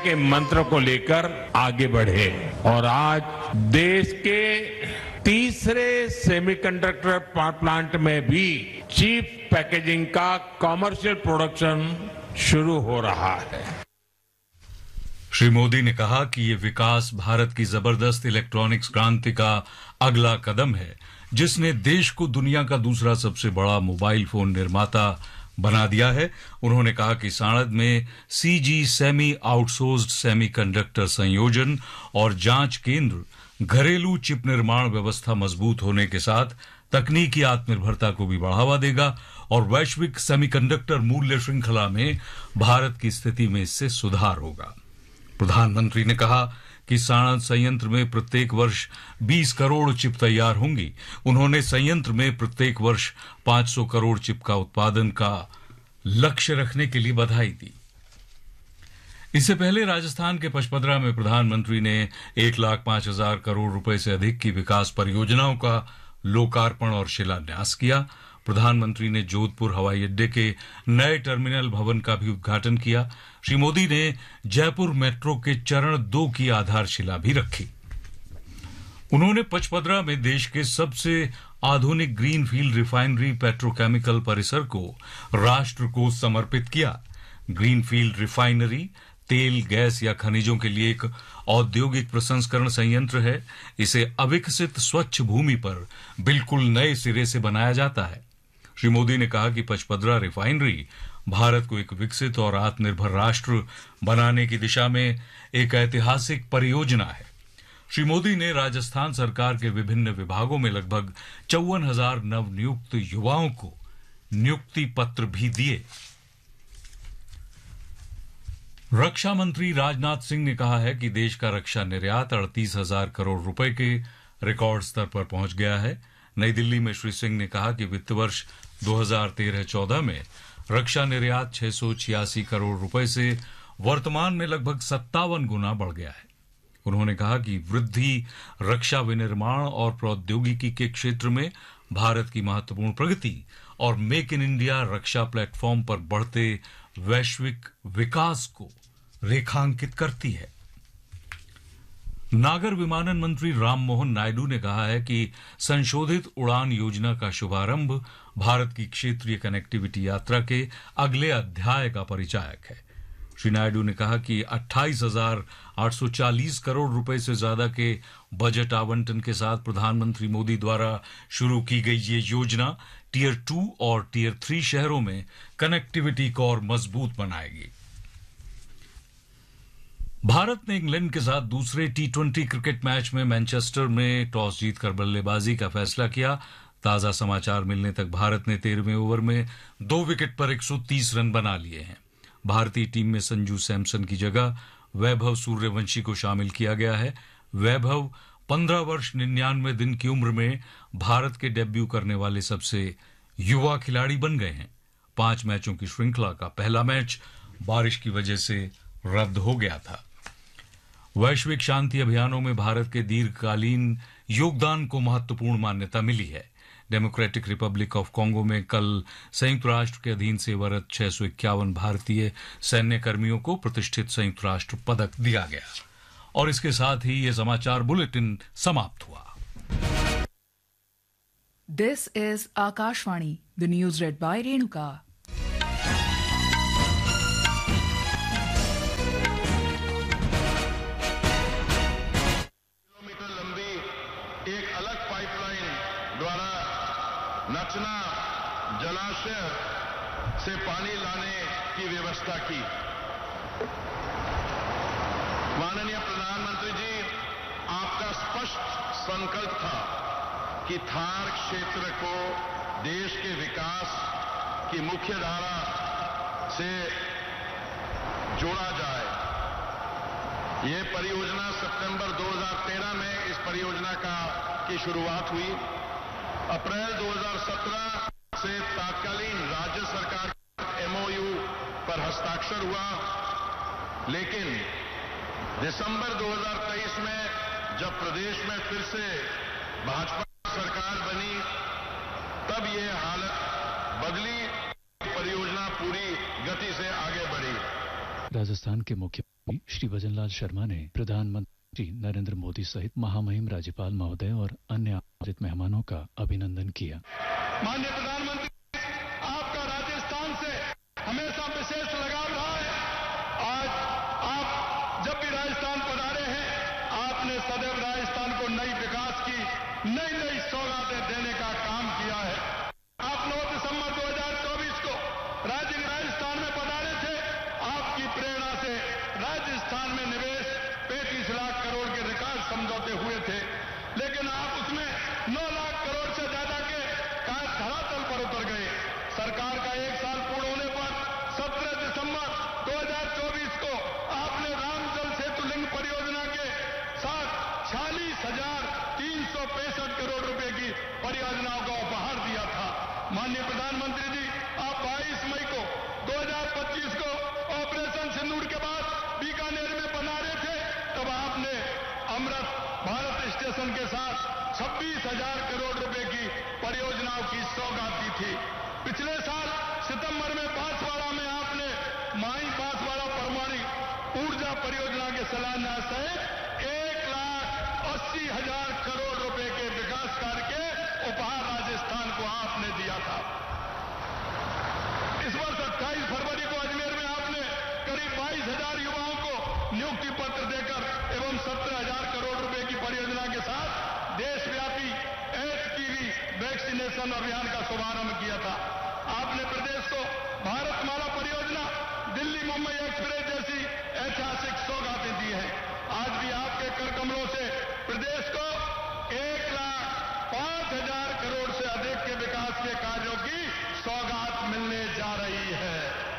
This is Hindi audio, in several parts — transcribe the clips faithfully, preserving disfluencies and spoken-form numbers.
के मंत्र को लेकर आगे बढ़े और आज देश के तीसरे सेमीकंडक्टर प्लांट में भी चीप पैकेजिंग का कॉमर्शियल प्रोडक्शन शुरू हो रहा है। श्री मोदी ने कहा कि ये विकास भारत की जबरदस्त इलेक्ट्रॉनिक्स क्रांति का अगला कदम है, जिसने देश को दुनिया का दूसरा सबसे बड़ा मोबाइल फोन निर्माता बना दिया है। उन्होंने कहा कि साणंद में सीजी सेमी आउटसोर्स्ड सेमीकंडक्टर संयोजन और जांच केंद्र घरेलू चिप निर्माण व्यवस्था मजबूत होने के साथ तकनीकी आत्मनिर्भरता को भी बढ़ावा देगा और वैश्विक सेमीकंडक्टर मूल्य श्रृंखला में भारत की स्थिति में इससे सुधार होगा। प्रधानमंत्री ने कहा कि साणंद संयंत्र में प्रत्येक वर्ष बीस करोड़ चिप तैयार होंगी। उन्होंने संयंत्र में प्रत्येक वर्ष पांच सौ करोड़ चिप का उत्पादन का लक्ष्य रखने के लिए बधाई दी। इससे पहले राजस्थान के पचपदरा में प्रधानमंत्री ने एक लाख पांच हजार करोड़ रुपए से अधिक की विकास परियोजनाओं का लोकार्पण और शिलान्यास किया। प्रधानमंत्री ने जोधपुर हवाई अड्डे के नए टर्मिनल भवन का भी उद्घाटन किया। श्री मोदी ने जयपुर मेट्रो के चरण दो की आधारशिला भी रखी। उन्होंने पचपदरा में देश के सबसे आधुनिक ग्रीनफील्ड रिफाइनरी पेट्रोकेमिकल परिसर को राष्ट्र को समर्पित किया। ग्रीनफील्ड रिफाइनरी तेल, गैस या खनिजों के लिए एक औद्योगिक प्रसंस्करण संयंत्र है। इसे अविकसित स्वच्छ भूमि पर बिल्कुल नए सिरे से बनाया जाता है। श्री मोदी ने कहा कि पचपदरा रिफाइनरी भारत को एक विकसित और आत्मनिर्भर राष्ट्र बनाने की दिशा में एक ऐतिहासिक परियोजना है। श्री मोदी ने राजस्थान सरकार के विभिन्न विभागों में लगभग चौवन हजार नवनियुक्त युवाओं को नियुक्ति पत्र भी दिए। रक्षा मंत्री राजनाथ सिंह ने कहा है कि देश का रक्षा निर्यात अड़तीस हजार करोड़ रुपए के रिकॉर्ड स्तर पर पहुंच गया है। नई दिल्ली में श्री सिंह ने कहा कि वित्त वर्ष दो हजार तेरह चौदह में रक्षा निर्यात छह सौ छियासी करोड़ रुपए से वर्तमान में लगभग सत्तावन गुना बढ़ गया है। उन्होंने कहा कि वृद्धि रक्षा विनिर्माण और प्रौद्योगिकी के क्षेत्र में भारत की महत्वपूर्ण प्रगति और make in India Raksha platform पर बढ़ते वैश्विक विकास को रेखांकित करती है। नागर विमानन मंत्री राममोहन नायडू ने कहा है कि संशोधित उड़ान योजना का शुभारंभ भारत की क्षेत्रीय कनेक्टिविटी यात्रा के अगले अध्याय का परिचायक है। श्री नायडू ने कहा कि अट्ठाईस हजार आठ सौ चालीस करोड़ रुपए से ज्यादा के बजट आवंटन के साथ प्रधानमंत्री मोदी द्वारा शुरू की गई ये योजना टीयर टू और टीयर थ्री शहरों में कनेक्टिविटी को और मजबूत बनाएगी। भारत ने इंग्लैंड के साथ दूसरे टी ट्वेंटी क्रिकेट मैच में मैनचेस्टर में टॉस जीतकर बल्लेबाजी का फैसला किया। ताजा समाचार मिलने तक भारत ने तेरहवें ओवर में दो विकेट पर एक सौ तीस रन बना लिए हैं। भारतीय टीम में संजू सैमसन की जगह वैभव सूर्यवंशी को शामिल किया गया है। वैभव पंद्रह वर्ष निन्यानवे दिन की उम्र में भारत के डेब्यू करने वाले सबसे युवा खिलाड़ी बन गए हैं। पांच मैचों की श्रृंखला का पहला मैच बारिश की वजह से रद्द हो गया था। वैश्विक शांति अभियानों में भारत के दीर्घकालीन योगदान को महत्वपूर्ण मान्यता मिली है। डेमोक्रेटिक रिपब्लिक ऑफ कांगो में कल संयुक्त राष्ट्र के अधीन सेवारत छह सौ इक्यावन भारतीय सैन्य कर्मियों को प्रतिष्ठित संयुक्त राष्ट्र पदक दिया गया। और इसके साथ ही ये समाचार बुलेटिन समाप्त हुआ। This is Akashvani, the news red bye Renuka. नचना जलाशय से पानी लाने की व्यवस्था की। माननीय प्रधानमंत्री जी, आपका स्पष्ट संकल्प था कि थार क्षेत्र को देश के विकास की मुख्य धारा से जोड़ा जाए। ये परियोजना सितंबर दो हज़ार तेरह में इस परियोजना का की शुरुआत हुई। अप्रैल दो हज़ार सत्रह से तत्कालीन राज्य सरकार एमओयू पर हस्ताक्षर हुआ, लेकिन दिसंबर दो हज़ार तेईस में जब प्रदेश में फिर से भाजपा सरकार बनी, तब ये हालत बदली, परियोजना पूरी गति से आगे बढ़ी। राजस्थान के मुख्यमंत्री श्री भजनलाल शर्मा ने प्रधानमंत्री नरेंद्र मोदी सहित महामहिम राज्यपाल महोदय और अन्य आमंत्रित मेहमानों का अभिनंदन किया। माननीय प्रधानमंत्री, आपका राजस्थान से हमेशा विशेष लगाव रहा है। आज आप जब भी राजस्थान पधारे हैं, आपने सदैव राजस्थान को नई विकास की नई नई सौगातें देने का काम किया है। आप नौ दिसंबर दो हजार चौबीस को राज्य राजस्थान में पधारे थे। आपकी प्रेरणा से राजस्थान में निवेश पैंतीस लाख करोड़ के रिकॉर्ड समझौते हुए थे, लेकिन आप उसमें नौ लाख करोड़ से ज्यादा के कार्य धरातल पर उतर गए। सरकार का एक साल पूर्ण होने पर सत्रह दिसंबर दो हजार चौबीस को आपने रामजल सेतु लिंक परियोजना के साथ छियालीस हजार तीन सौ पैंसठ करोड़ रुपए की परियोजनाओं का उपहार दिया था। माननीय प्रधानमंत्री जी, आप बाईस मई को दो हजार पच्चीस को ऑपरेशन सिंदूर के बाद बीकानेर में बना रहे थे, तब आपने अमृत भारत स्टेशन के साथ छब्बीस हजार करोड़ रुपए की परियोजनाओं की सौगात दी थी। पिछले साल सितंबर में बांसवाड़ा में आपने माई बांसवाड़ा परमाणु ऊर्जा परियोजना के शिलान्यास सहित एक लाख अस्सी हजार करोड़ रुपए के विकास कार्य के उपहार राजस्थान को आपने दिया था। इस वर्ष अट्ठाईस फरवरी को अजमेर में आपने करीब बाईस हजार युवाओं को नियुक्ति पत्र देकर एवं सत्रह हजार करोड़ रुपए की परियोजना के साथ देशव्यापी एचपीवी वैक्सीनेशन अभियान का शुभारंभ किया था। आपने प्रदेश को भारतमाला परियोजना, दिल्ली मुंबई एक्सप्रेस जैसी ऐतिहासिक सौगातें दी हैं। आज भी आपके कर कमलों से प्रदेश को एक लाख पांच हजार करोड़ से अधिक के विकास के कार्यों की सौगात मिलने जा रही है।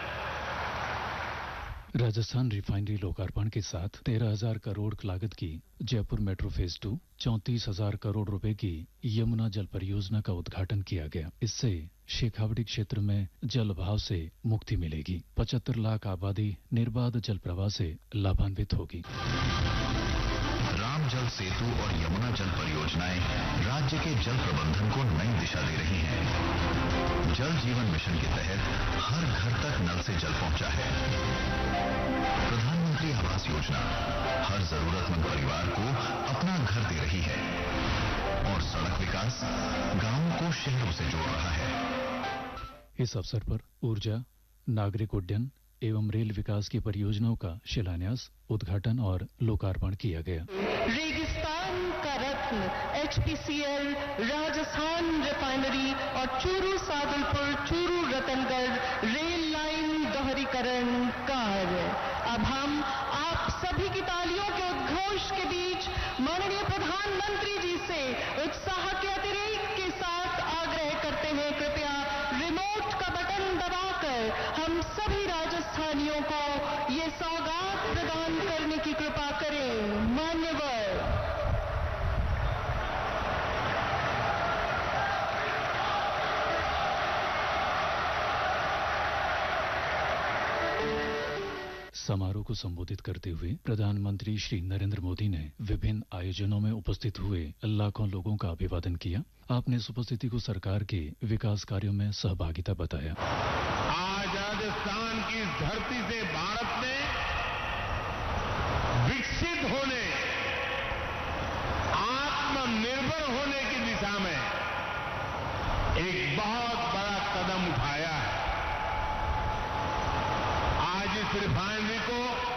राजस्थान रिफाइनरी लोकार्पण के साथ तेरह हजार करोड़ लागत की जयपुर मेट्रो फेज टू, चौंतीस हजार करोड़ रुपए की यमुना जल परियोजना का उद्घाटन किया गया। इससे शेखावटी क्षेत्र में जल अभाव से मुक्ति मिलेगी। पचहत्तर लाख आबादी निर्बाध जल प्रवाह से लाभान्वित होगी। राम जल सेतु और यमुना जल परियोजनाएं राज्य के जल प्रबंधन को नई दिशा दे रही हैं। जल जीवन मिशन के तहत हर घर तक नल से जल पहुंचा है। प्रधानमंत्री आवास योजना हर जरूरतमंद परिवार को अपना घर दे रही है और सड़क विकास गांवों को शहरों से जोड़ रहा है। इस अवसर पर ऊर्जा, नागरिक उड्डयन एवं रेल विकास की परियोजनाओं का शिलान्यास, उद्घाटन और लोकार्पण किया गया। रेगिस्तान का रत्न एचपीसीएल, राजस्थान रिफाइनरी और चूरू सादुलपुर चूरू रतनगढ़ रेल लाइन दोहरीकरण कार्य। अब हम आप सभी की तालियों के उद्घोष के बीच माननीय प्रधानमंत्री जी से उत्साह के अतिरेक के साथ आग्रह करते हैं, कृपया रिमोट का बटन दबाकर हम सभी राजस्थानियों को ये सौगात प्रदान करने की कृपा करें। मान्यवर। समारोह को संबोधित करते हुए प्रधानमंत्री श्री नरेंद्र मोदी ने विभिन्न आयोजनों में उपस्थित हुए लाखों लोगों का अभिवादन किया। आपने इस उपस्थिति को सरकार के विकास कार्यों में सहभागिता बताया। आज राजस्थान की धरती से भारत ने विकसित होने, आत्मनिर्भर होने की दिशा में एक बहुत बड़ा कदम उठाया है। आज इस रिफाइनरी को